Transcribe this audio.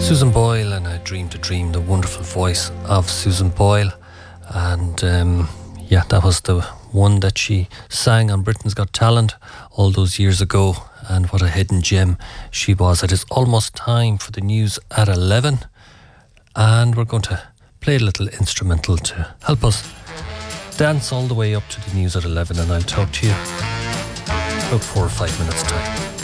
Susan Boyle and I Dream to Dream, the wonderful voice of Susan Boyle. And that was the one that she sang on Britain's Got Talent all those years ago. And what a hidden gem she was. It is almost time for the news at 11. And we're going to play a little instrumental to help us dance all the way up to the news at 11. And I'll talk to you about 4 or 5 minutes' time.